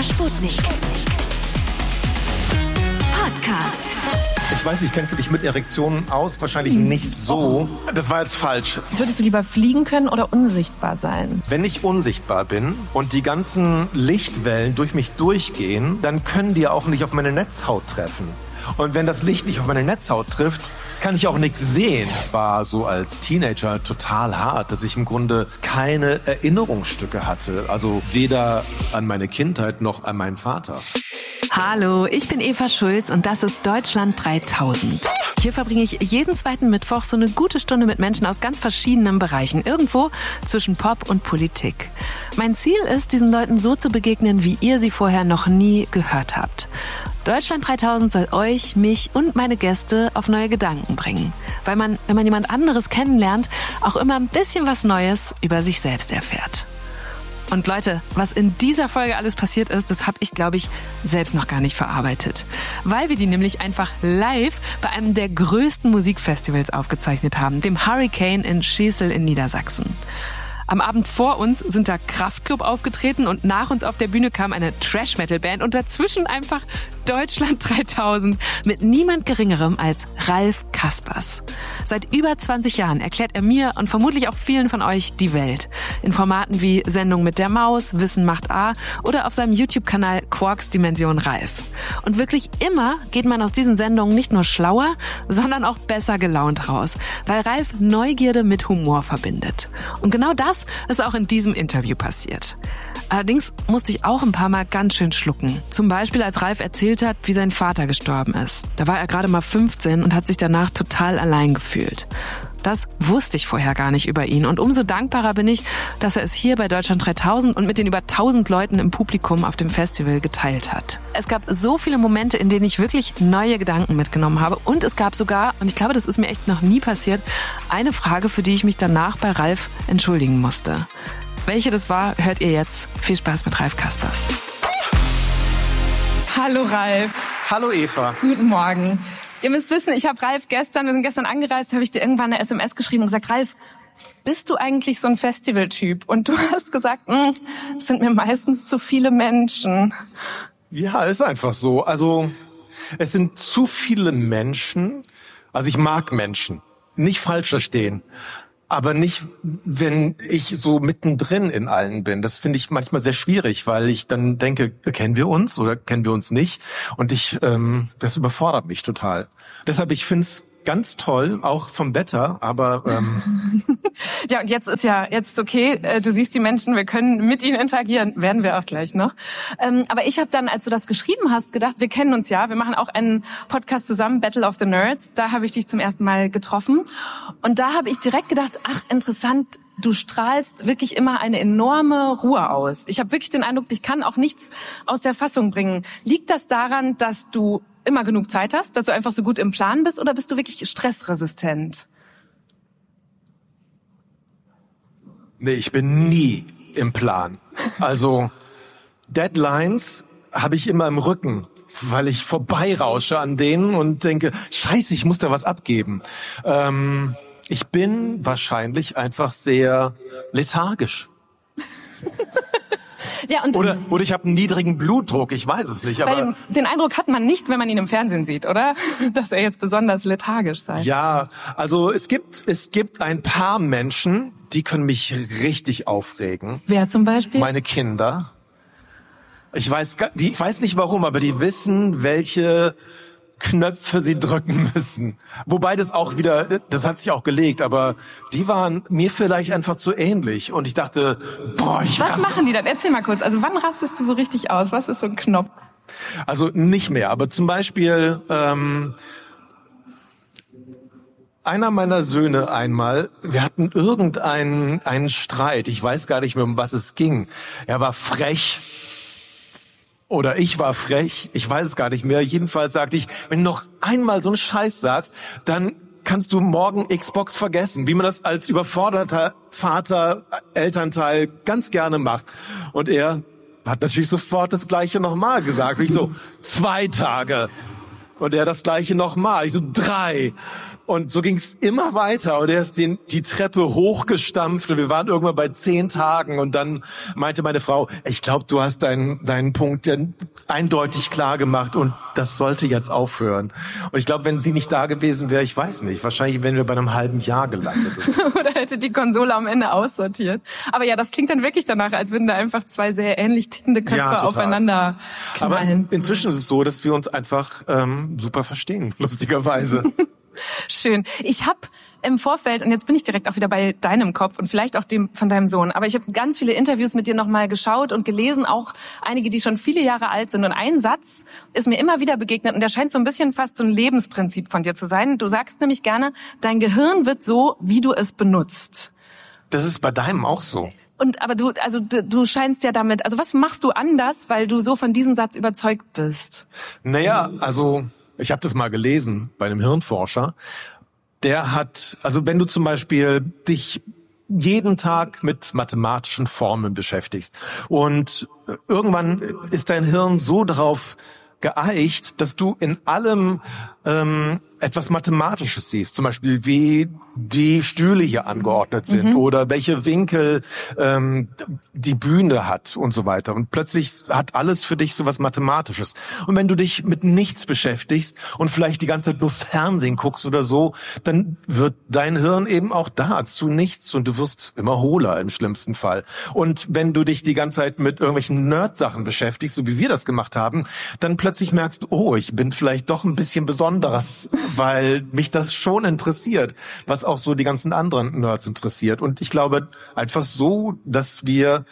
Sputnik. Podcast. Ich weiß nicht, kennst du dich mit Erektionen aus? Wahrscheinlich nicht so. Das war jetzt falsch. Würdest du lieber fliegen können oder unsichtbar sein? Wenn ich unsichtbar bin und die ganzen Lichtwellen durch mich durchgehen, dann können die auch nicht auf meine Netzhaut treffen. Und wenn das Licht nicht auf meine Netzhaut trifft, kann ich auch nichts sehen. Es war so als Teenager total hart, dass ich im Grunde keine Erinnerungsstücke hatte. Also weder an meine Kindheit noch an meinen Vater. Hallo, ich bin Eva Schulz und das ist Deutschland 3000. Hier verbringe ich jeden zweiten Mittwoch so eine gute Stunde mit Menschen aus ganz verschiedenen Bereichen, irgendwo zwischen Pop und Politik. Mein Ziel ist, diesen Leuten so zu begegnen, wie ihr sie vorher noch nie gehört habt. Deutschland 3000 soll euch, mich und meine Gäste auf neue Gedanken bringen. Weil man, wenn man jemand anderes kennenlernt, auch immer ein bisschen was Neues über sich selbst erfährt. Und Leute, was in dieser Folge alles passiert ist, das habe ich, glaube ich, selbst noch gar nicht verarbeitet. Weil wir die nämlich einfach live bei einem der größten Musikfestivals aufgezeichnet haben, dem Hurricane in Schesel in Niedersachsen. Am Abend vor uns sind da Kraftklub aufgetreten und nach uns auf der Bühne kam eine Trash-Metal-Band und dazwischen einfach Deutschland 3000 mit niemand Geringerem als Ralf Kaspers. Seit über 20 Jahren erklärt er mir und vermutlich auch vielen von euch die Welt. In Formaten wie Sendung mit der Maus, Wissen macht A oder auf seinem YouTube-Kanal Quarks Dimension Ralf. Und wirklich immer geht man aus diesen Sendungen nicht nur schlauer, sondern auch besser gelaunt raus, weil Ralf Neugierde mit Humor verbindet. Und genau das ist auch in diesem Interview passiert. Allerdings musste ich auch ein paar Mal ganz schön schlucken. Zum Beispiel, als Ralf erzählt hat, wie sein Vater gestorben ist. Da war er gerade mal 15 und hat sich danach total allein gefühlt. Das wusste ich vorher gar nicht über ihn. Und umso dankbarer bin ich, dass er es hier bei Deutschland 3000 und mit den über 1000 Leuten im Publikum auf dem Festival geteilt hat. Es gab so viele Momente, in denen ich wirklich neue Gedanken mitgenommen habe. Und es gab sogar, und ich glaube, das ist mir echt noch nie passiert, eine Frage, für die ich mich danach bei Ralf entschuldigen musste. Welche das war, hört ihr jetzt. Viel Spaß mit Ralf Kaspers. Hallo Ralf. Hallo Eva. Guten Morgen. Ihr müsst wissen, wir sind gestern angereist, habe ich dir irgendwann eine SMS geschrieben und gesagt, Ralf, bist du eigentlich so ein Festivaltyp? Und du hast gesagt, es sind mir meistens zu viele Menschen. Ja, ist einfach so. Also, es sind zu viele Menschen. Also ich mag Menschen. Nicht falsch verstehen. Aber nicht, wenn ich so mittendrin in allen bin. Das finde ich manchmal sehr schwierig, weil ich dann denke, kennen wir uns oder kennen wir uns nicht? Und das überfordert mich total. Deshalb, ich finde es ganz toll, auch vom Wetter, aber Ja, und jetzt ist okay, du siehst die Menschen, wir können mit ihnen interagieren, werden wir auch gleich noch. Aber ich habe dann, als du das geschrieben hast, gedacht, wir kennen uns ja, wir machen auch einen Podcast zusammen, Battle of the Nerds, da habe ich dich zum ersten Mal getroffen. Und da habe ich direkt gedacht, ach, interessant, du strahlst wirklich immer eine enorme Ruhe aus. Ich habe wirklich den Eindruck, dich kann auch nichts aus der Fassung bringen. Liegt das daran, dass du immer genug Zeit hast, dass du einfach so gut im Plan bist, oder bist du wirklich stressresistent? nee, ich bin nie im Plan. Also Deadlines habe ich immer im Rücken, weil ich vorbeirausche an denen und denke, scheiße, ich muss da was abgeben. Ich bin wahrscheinlich einfach sehr lethargisch. Ja, und oder ich habe einen niedrigen Blutdruck, ich weiß es nicht. Aber den Eindruck hat man nicht, wenn man ihn im Fernsehen sieht, oder? Dass er jetzt besonders lethargisch sei. Ja, also es gibt ein paar Menschen, die können mich richtig aufregen. Wer zum Beispiel? Meine Kinder. Ich weiß nicht warum, aber die wissen, welche Knöpfe sie drücken müssen. Wobei das hat sich auch gelegt, aber die waren mir vielleicht einfach zu ähnlich. Und ich dachte, Was machen die dann? Erzähl mal kurz. Also wann rastest du so richtig aus? Was ist so ein Knopf? Also nicht mehr, aber zum Beispiel einer meiner Söhne einmal, wir hatten einen Streit, ich weiß gar nicht mehr, um was es ging. Er war frech. Oder ich war frech, ich weiß es gar nicht mehr. Jedenfalls sagte ich, wenn du noch einmal so einen Scheiß sagst, dann kannst du morgen Xbox vergessen, wie man das als überforderter Vater, Elternteil ganz gerne macht. Und er hat natürlich sofort das Gleiche nochmal gesagt. Und ich so, 2 Tage. Und er das Gleiche nochmal. Ich so, 3. Und so ging's immer weiter und er ist die Treppe hochgestampft und wir waren irgendwann bei 10 Tagen und dann meinte meine Frau, ich glaube, du hast deinen Punkt eindeutig klar gemacht und das sollte jetzt aufhören. Und ich glaube, wenn sie nicht da gewesen wäre, ich weiß nicht, wahrscheinlich wären wir bei einem halben Jahr gelandet. Oder hätte die Konsole am Ende aussortiert. Aber ja, das klingt dann wirklich danach, als würden da einfach zwei sehr ähnlich tickende Köpfe aufeinander knallen. Aber inzwischen ist es so, dass wir uns einfach super verstehen, lustigerweise. Schön. Ich habe im Vorfeld, und jetzt bin ich direkt auch wieder bei deinem Kopf und vielleicht auch dem von deinem Sohn, aber ich habe ganz viele Interviews mit dir nochmal geschaut und gelesen, auch einige, die schon viele Jahre alt sind. Und ein Satz ist mir immer wieder begegnet und der scheint so ein bisschen fast so ein Lebensprinzip von dir zu sein. Du sagst nämlich gerne, dein Gehirn wird so, wie du es benutzt. Das ist bei deinem auch so. Aber du scheinst ja damit, also was machst du anders, weil du so von diesem Satz überzeugt bist? Naja, also ich habe das mal gelesen bei einem Hirnforscher. Der hat, also wenn du zum Beispiel dich jeden Tag mit mathematischen Formeln beschäftigst und irgendwann ist dein Hirn so darauf geeicht, dass du in allem etwas Mathematisches siehst, zum Beispiel wie die Stühle hier angeordnet sind oder welche Winkel die Bühne hat und so weiter. Und plötzlich hat alles für dich so was Mathematisches. Und wenn du dich mit nichts beschäftigst und vielleicht die ganze Zeit nur Fernsehen guckst oder so, dann wird dein Hirn eben auch da zu nichts und du wirst immer hohler im schlimmsten Fall. Und wenn du dich die ganze Zeit mit irgendwelchen Nerd-Sachen beschäftigst, so wie wir das gemacht haben, dann plötzlich merkst du, oh, ich bin vielleicht doch ein bisschen Besonderes, weil mich das schon interessiert, was auch so die ganzen anderen Nerds interessiert. Und ich glaube einfach so, dass wir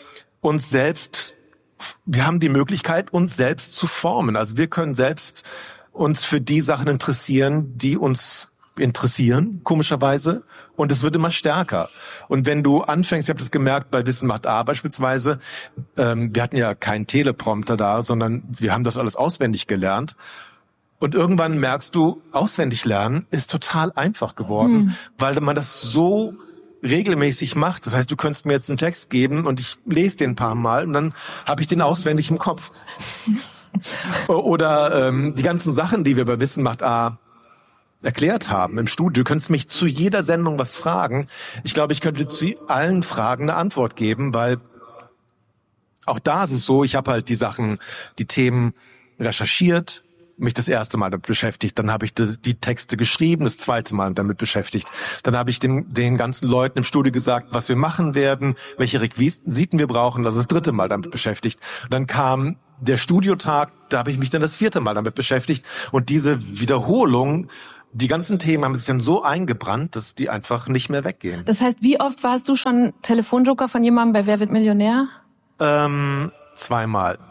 haben die Möglichkeit, uns selbst zu formen. Also wir können selbst uns für die Sachen interessieren, die uns interessieren, komischerweise. Und es wird immer stärker. Und wenn du anfängst, ich habe das gemerkt bei Wissen macht A beispielsweise, wir hatten ja keinen Teleprompter da, sondern wir haben das alles auswendig gelernt. Und irgendwann merkst du, auswendig lernen ist total einfach geworden, weil man das so regelmäßig macht. Das heißt, du könntest mir jetzt einen Text geben und ich lese den ein paar Mal und dann habe ich den auswendig im Kopf. Oder die ganzen Sachen, die wir bei Wissen macht A erklärt haben im Studio. Du könntest mich zu jeder Sendung was fragen. Ich glaube, ich könnte zu allen Fragen eine Antwort geben, weil auch da ist es so, ich habe halt die Themen recherchiert, mich das erste Mal damit beschäftigt, dann habe ich die Texte geschrieben, das zweite Mal damit beschäftigt. Dann habe ich den ganzen Leuten im Studio gesagt, was wir machen werden, welche Requisiten wir brauchen, das dritte Mal damit beschäftigt. Und dann kam der Studiotag, da habe ich mich dann das vierte Mal damit beschäftigt. Und diese Wiederholung, die ganzen Themen haben sich dann so eingebrannt, dass die einfach nicht mehr weggehen. Das heißt, wie oft warst du schon Telefonjoker von jemandem bei Wer wird Millionär? 2-mal.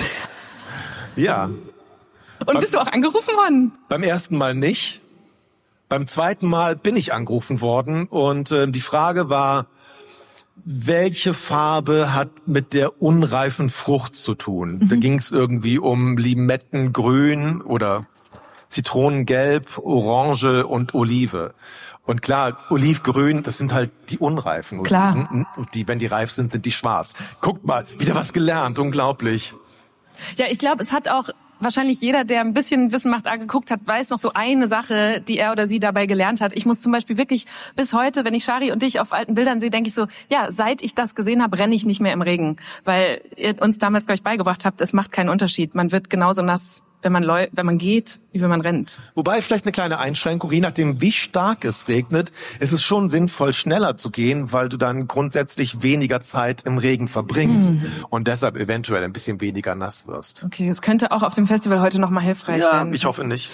Ja. Und bist du auch angerufen worden? Beim ersten Mal nicht. Beim zweiten Mal bin ich angerufen worden und die Frage war, welche Farbe hat mit der unreifen Frucht zu tun? Da ging es irgendwie um Limettengrün oder Zitronengelb, Orange und Olive. Und klar, Olivgrün, das sind halt die unreifen. Klar. Und wenn die reif sind, sind die schwarz. Guckt mal, wieder was gelernt, unglaublich. Ja, ich glaube, es hat auch wahrscheinlich jeder, der ein bisschen Wissen macht A geguckt hat, weiß noch so eine Sache, die er oder sie dabei gelernt hat. Ich muss zum Beispiel wirklich bis heute, wenn ich Shari und dich auf alten Bildern sehe, denke ich so, ja, seit ich das gesehen habe, renne ich nicht mehr im Regen. Weil ihr uns damals, glaube ich, beigebracht habt, es macht keinen Unterschied. Man wird genauso nass, wenn man geht, wie wenn man rennt. Wobei vielleicht eine kleine Einschränkung, je nachdem wie stark es regnet, ist es schon sinnvoll, schneller zu gehen, weil du dann grundsätzlich weniger Zeit im Regen verbringst und deshalb eventuell ein bisschen weniger nass wirst. Okay, es könnte auch auf dem Festival heute noch mal hilfreich werden. Ja, ich hoffe nicht.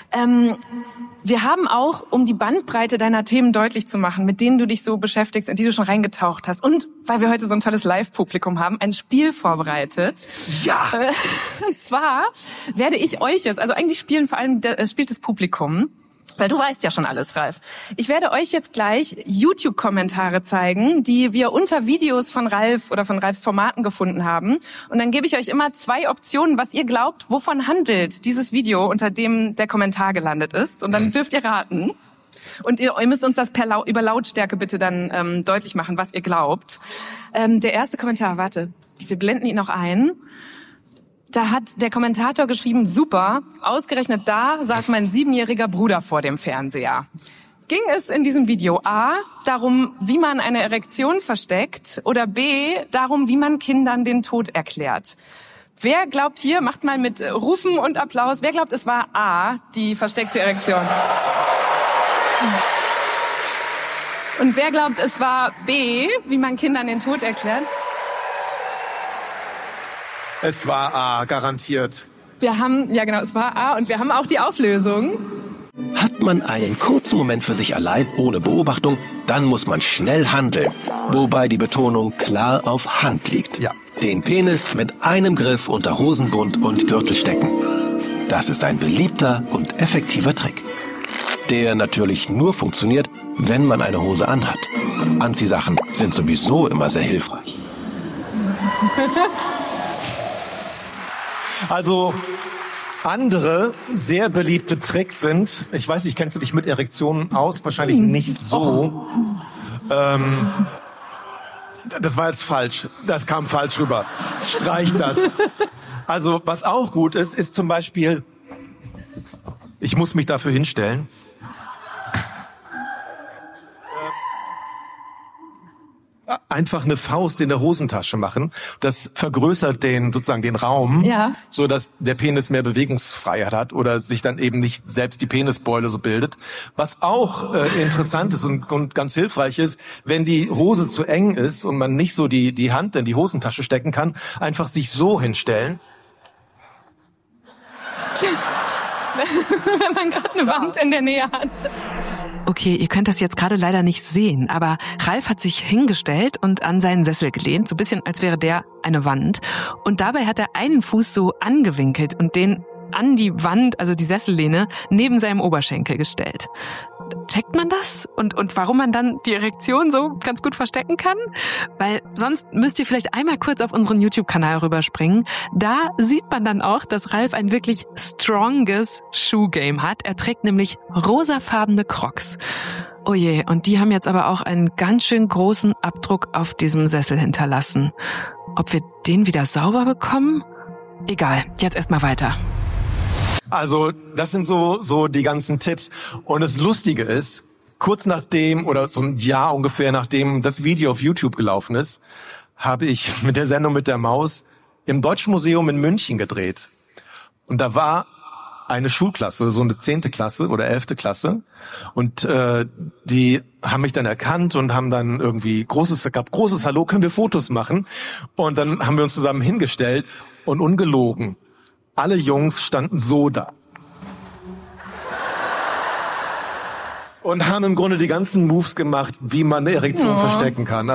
Wir haben auch, um die Bandbreite deiner Themen deutlich zu machen, mit denen du dich so beschäftigst, in die du schon reingetaucht hast, und weil wir heute so ein tolles Live-Publikum haben, ein Spiel vorbereitet. Ja! Und zwar werde ich euch jetzt, also eigentlich spielt das Publikum, weil du weißt ja schon alles, Ralf. Ich werde euch jetzt gleich YouTube-Kommentare zeigen, die wir unter Videos von Ralf oder von Ralfs Formaten gefunden haben. Und dann gebe ich euch immer 2 Optionen, was ihr glaubt, wovon handelt dieses Video, unter dem der Kommentar gelandet ist. Und dann dürft ihr raten. Und ihr müsst uns das über Lautstärke bitte dann deutlich machen, was ihr glaubt. Der erste Kommentar, warte, wir blenden ihn noch ein. Da hat der Kommentator geschrieben, super, ausgerechnet da saß mein 7-jähriger Bruder vor dem Fernseher. Ging es in diesem Video A darum, wie man eine Erektion versteckt oder B darum, wie man Kindern den Tod erklärt? Wer glaubt hier, macht mal mit Rufen und Applaus, wer glaubt, es war A, die versteckte Erektion? Und wer glaubt, es war B, wie man Kindern den Tod erklärt? Es war A, garantiert. Es war A und wir haben auch die Auflösung. Hat man einen kurzen Moment für sich allein, ohne Beobachtung, dann muss man schnell handeln. Wobei die Betonung klar auf Hand liegt. Ja. Den Penis mit einem Griff unter Hosenbund und Gürtel stecken. Das ist ein beliebter und effektiver Trick. Der natürlich nur funktioniert, wenn man eine Hose anhat. Anziehsachen sind sowieso immer sehr hilfreich. Also andere sehr beliebte Tricks sind, ich weiß nicht, kennst du dich mit Erektionen aus? Wahrscheinlich nicht so. Das war jetzt falsch. Das kam falsch rüber. Streich das. Also was auch gut ist, ist zum Beispiel, ich muss mich dafür hinstellen. Einfach eine Faust in der Hosentasche machen. Das vergrößert den Raum, so dass der Penis mehr Bewegungsfreiheit hat oder sich dann eben nicht selbst die Penisbeule so bildet. Was auch interessant ist und ganz hilfreich ist, wenn die Hose zu eng ist und man nicht so die Hand in die Hosentasche stecken kann, einfach sich so hinstellen. Wenn man gerade eine Wand in der Nähe hat. Okay, ihr könnt das jetzt gerade leider nicht sehen, aber Ralf hat sich hingestellt und an seinen Sessel gelehnt, so ein bisschen als wäre der eine Wand. Und dabei hat er einen Fuß so angewinkelt und den an die Wand, also die Sessellehne, neben seinem Oberschenkel gestellt. Checkt man das? Und warum man dann die Erektion so ganz gut verstecken kann? Weil sonst müsst ihr vielleicht einmal kurz auf unseren YouTube-Kanal rüberspringen. Da sieht man dann auch, dass Ralf ein wirklich stronges Shoe-Game hat. Er trägt nämlich rosafarbene Crocs. Oh je, und die haben jetzt aber auch einen ganz schön großen Abdruck auf diesem Sessel hinterlassen. Ob wir den wieder sauber bekommen? Egal, jetzt erstmal weiter. Also das sind so die ganzen Tipps. Und das Lustige ist, kurz nachdem oder so ein Jahr ungefähr nachdem das Video auf YouTube gelaufen ist, habe ich mit der Sendung mit der Maus im Deutschen Museum in München gedreht. Und da war eine Schulklasse, so eine 10. Klasse oder 11. Klasse. Und die haben mich dann erkannt und haben dann irgendwie großes Hallo, können wir Fotos machen? Und dann haben wir uns zusammen hingestellt und ungelogen. Alle Jungs standen so da. Und haben im Grunde die ganzen Moves gemacht, wie man eine Erektion verstecken kann.